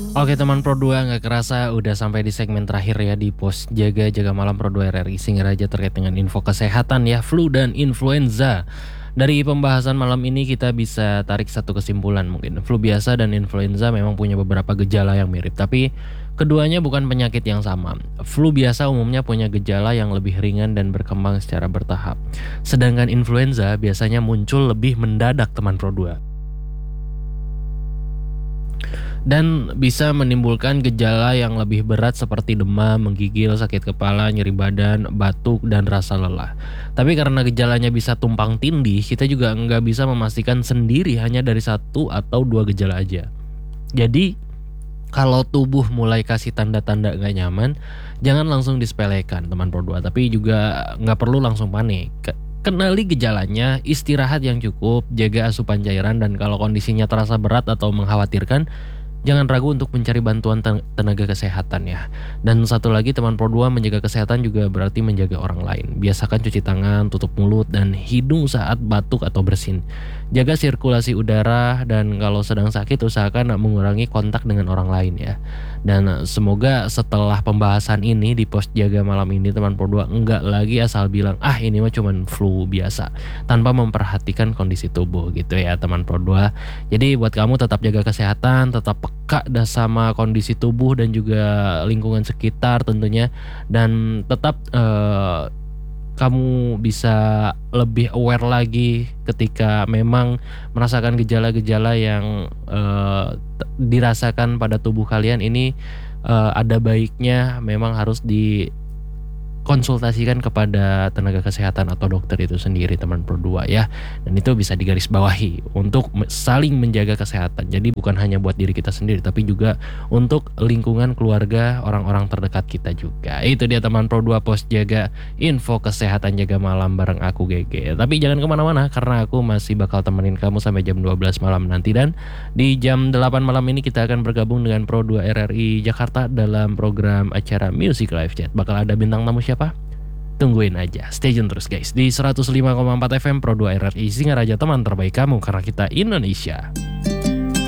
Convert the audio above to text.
Oke teman Pro 2, nggak kerasa udah sampai di segmen terakhir ya di pos jaga malam Pro 2 RRI Singaraja terkait dengan info kesehatan ya, flu dan influenza. Dari pembahasan malam ini kita bisa tarik satu kesimpulan mungkin. Flu biasa dan influenza memang punya beberapa gejala yang mirip, tapi keduanya bukan penyakit yang sama. Flu biasa umumnya punya gejala yang lebih ringan dan berkembang secara bertahap. Sedangkan influenza biasanya muncul lebih mendadak teman Pro 2. Dan bisa menimbulkan gejala yang lebih berat seperti demam, menggigil, sakit kepala, nyeri badan, batuk, dan rasa lelah. Tapi karena gejalanya bisa tumpang tindih, kita juga nggak bisa memastikan sendiri hanya dari satu atau dua gejala aja. Jadi, kalau tubuh mulai kasih tanda-tanda nggak nyaman, jangan langsung disepelekan teman Pro 2, tapi juga nggak perlu langsung panik. Kenali gejalanya, istirahat yang cukup, jaga asupan cairan, dan kalau kondisinya terasa berat atau mengkhawatirkan, jangan ragu untuk mencari bantuan tenaga kesehatan ya. Dan satu lagi teman Pro 2, menjaga kesehatan juga berarti menjaga orang lain. Biasakan cuci tangan, tutup mulut dan hidung saat batuk atau bersin. Jaga sirkulasi udara dan kalau sedang sakit usahakan mengurangi kontak dengan orang lain ya. Dan semoga setelah pembahasan ini di pos jaga malam ini teman Pro 2 enggak lagi asal bilang ini mah cuman flu biasa tanpa memperhatikan kondisi tubuh gitu ya teman Pro 2. Jadi buat kamu tetap jaga kesehatan, tetap peka dah sama kondisi tubuh dan juga lingkungan sekitar tentunya, dan tetap kamu bisa lebih aware lagi ketika memang merasakan gejala-gejala yang dirasakan pada tubuh kalian ini. Ada baiknya memang harus konsultasikan kepada tenaga kesehatan atau dokter itu sendiri teman Pro 2 ya. Dan itu bisa digarisbawahi untuk saling menjaga kesehatan. Jadi bukan hanya buat diri kita sendiri tapi juga untuk lingkungan keluarga, orang-orang terdekat kita juga. Itu dia teman Pro 2 pos jaga info kesehatan jaga malam bareng aku GG. Tapi jangan kemana-mana karena aku masih bakal temenin kamu sampai jam 12 malam nanti. Dan di jam 8 malam ini kita akan bergabung dengan Pro 2 RRI Jakarta dalam program acara Music Live Chat. Bakal ada bintang tamu siapa? Tungguin aja, stay tune terus guys di 105,4 FM Pro 2 RRI Singaraja, teman terbaik kamu karena kita Indonesia.